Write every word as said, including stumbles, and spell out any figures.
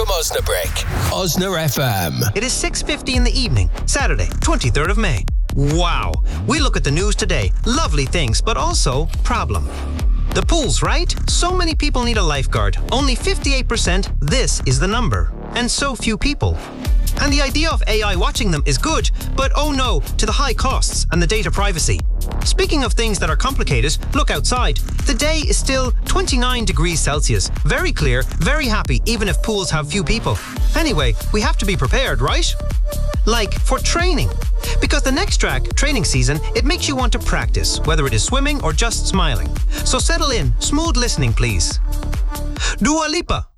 from Osnabrück. Osna F M. It is six fifty in the evening, Saturday, twenty-third of May. Wow. We look at the news today. Lovely things, but also problem. The pools, right? So many people need a lifeguard. Only fifty-eight percent, this is the number. And so few people. And the idea of A I watching them is good, but oh no, to the high costs and the data privacy. Speaking of things that are complicated, look outside. The day is still twenty-nine degrees Celsius. Very clear, very happy, even if pools have few people. Anyway, we have to be prepared, right? Like for training. Because the next track, training season, it makes you want to practice, whether it is swimming or just smiling. So settle in, smooth listening please. Dua Lipa.